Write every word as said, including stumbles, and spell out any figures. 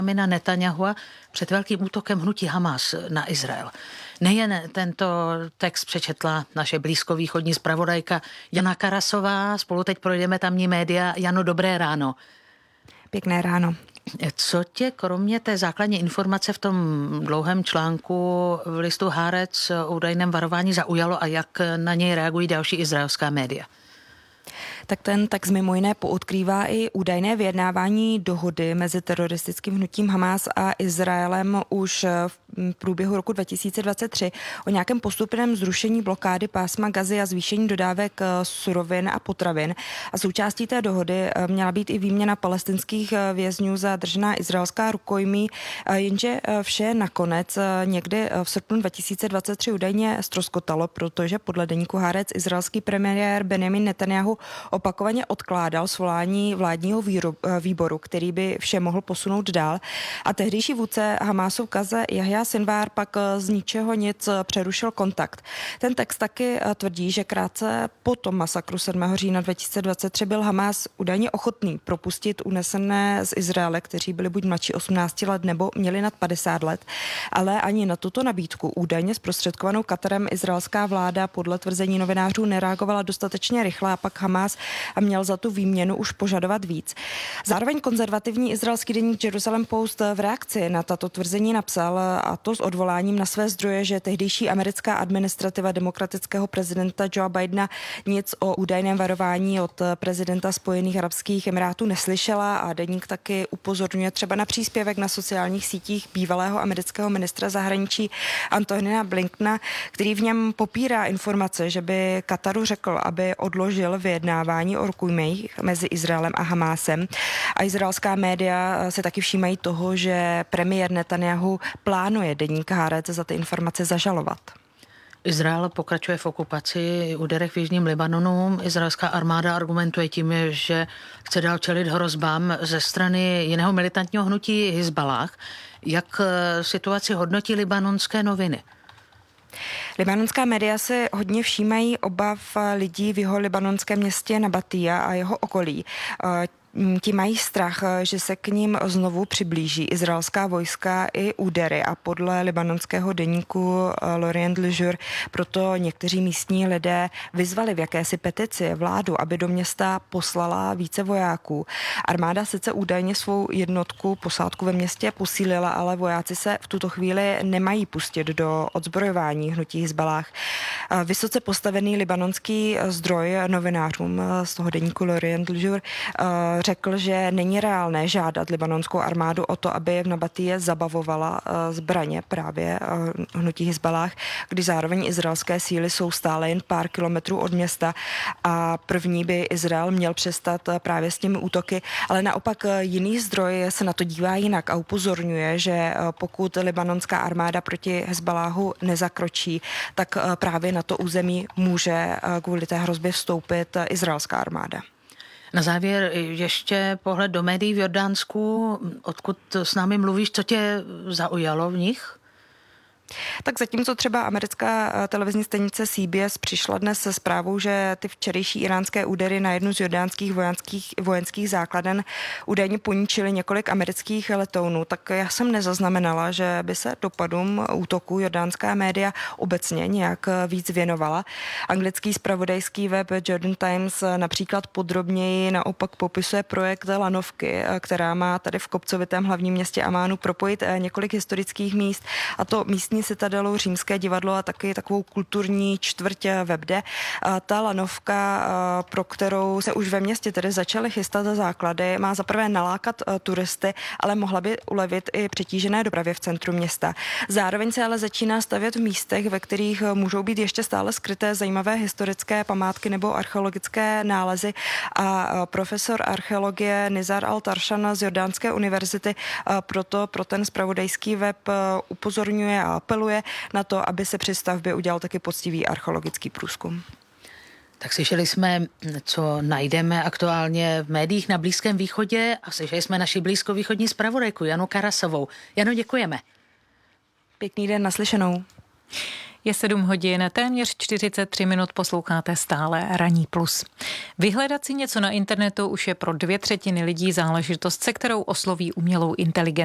Benjamina Netanyahua před velkým útokem hnutí Hamas na Izrael. Nejen tento text přečetla naše blízkovýchodní zpravodajka Jana Karasová, spolu teď projdeme tamní média. Jano, dobré ráno. Pěkné ráno. Co tě kromě té základní informace v tom dlouhém článku v listu Haaretz o údajném varování zaujalo a jak na něj reagují další izraelská média? Tak ten text mimo jiné poodkrývá i údajné vyjednávání dohody mezi teroristickým hnutím Hamas a Izraelem už v průběhu roku dva tisíce dvacet tři o nějakém postupném zrušení blokády pásma Gazy a zvýšení dodávek surovin a potravin. A součástí té dohody měla být i výměna palestinských vězňů za držená izraelská rukojmí, jenže vše nakonec někdy v srpnu dva tisíce dvacet tři údajně ztroskotalo, protože podle deníku Haaretz izraelský premiér Benjamin Netanyahu opakovaně odkládal svolání vládního výboru, který by vše mohl posunout dál. A tehdejší vůdce Hamásu v Gaze Jahja Sinwar pak z ničeho nic přerušil kontakt. Ten text taky tvrdí, že krátce po tom masakru sedmého října dva tisíce dvacet tři byl Hamás údajně ochotný propustit unesené z Izraele, kteří byli buď mladší osmnácti let nebo měli nad padesát let. Ale ani na tuto nabídku údajně zprostředkovanou Katarem izraelská vláda podle tvrzení novinářů nereagovala dostatečně rychle a pak Hamás a měl za tu výměnu už požadovat víc. Zároveň konzervativní izraelský deník Jerusalem Post v reakci na tato tvrzení napsal, a to s odvoláním na své zdroje, že tehdejší americká administrativa demokratického prezidenta Joea Bidena nic o údajném varování od prezidenta Spojených arabských emirátů neslyšela a deník taky upozorňuje třeba na příspěvek na sociálních sítích bývalého amerického ministra zahraničí Antonyna Blinkena, který v něm popírá informace, že by Kataru řekl, aby odložil vyjednávání o rukojmích mezi Izraelem a Hamásem. A izraelská média se taky všímají toho, že premiér Netanyahu plánuje deník Haaretz za ty informace zažalovat. Izrael pokračuje v okupaci úderech v jižním Libanonu. Izraelská armáda argumentuje tím, že chce dál čelit hrozbám ze strany jiného militantního hnutí Hizballáh. Jak situaci hodnotí libanonské noviny? Libanonská média se hodně všímají obav lidí v jeho libanonském městě Nabatija a jeho okolí. Ti mají strach, že se k ním znovu přiblíží izraelská vojska i údery a podle libanonského deníku L'Orient Le Jour proto někteří místní lidé vyzvali v jakési petici vládu, aby do města poslala více vojáků. Armáda sice údajně svou jednotku posádku ve městě posílila, ale vojáci se v tuto chvíli nemají pustit do odzbrojování hnutí Hizballáh. Vysoce postavený libanonský zdroj novinářům z toho deníku L'Orient Le Jour řekl, že není reálné žádat libanonskou armádu o to, aby v Nabatije zabavovala zbraně právě hnutí Hizballáh, když zároveň izraelské síly jsou stále jen pár kilometrů od města a první by Izrael měl přestat právě s těmi útoky, ale naopak jiný zdroj se na to dívá jinak a upozorňuje, že pokud libanonská armáda proti Hizballáhu nezakročí, tak právě na to území může kvůli té hrozbě vstoupit izraelská armáda. Na závěr ještě pohled do médií v Jordánsku. Odkud s námi mluvíš, co tě zaujalo v nich? Tak zatímco třeba americká televizní stanice C B S přišla dnes se zprávou, že ty včerejší iránské údery na jednu z jordánských vojenských, vojenských základen údajně poničily několik amerických letounů, tak já jsem nezaznamenala, že by se dopadům útoku jordánská média obecně nějak víc věnovala. Anglický zpravodajský web Jordan Times například podrobněji naopak popisuje projekt Lanovky, která má tady v kopcovitém hlavním městě Amánu propojit několik historických míst, a to místní citadelu, římské divadlo a taky takovou kulturní čtvrť Vebde. Ta lanovka, pro kterou se už ve městě tedy začaly chystat základy, má zaprvé nalákat turisty, ale mohla by ulevit i přetížené dopravě v centru města. Zároveň se ale začíná stavět v místech, ve kterých můžou být ještě stále skryté zajímavé historické památky nebo archeologické nálezy a profesor archeologie Nizar al-Tarshan z Jordánské univerzity proto pro ten zpravodajský web upozorňuje a apeluje na to, aby se při stavbě udělal taky poctivý archeologický průzkum. Tak slyšeli jsme, co najdeme aktuálně v médiích na Blízkém východě a slyšeli jsme naši blízkovýchodní zpravodajku Janu Karasovou. Jano, děkujeme. Pěkný den, naslyšenou. Je sedm hodin, téměř čtyřicet tři minut, posloucháte stále Ranní plus. Vyhledat si něco na internetu už je pro dvě třetiny lidí záležitost, se kterou osloví umělou inteligenci.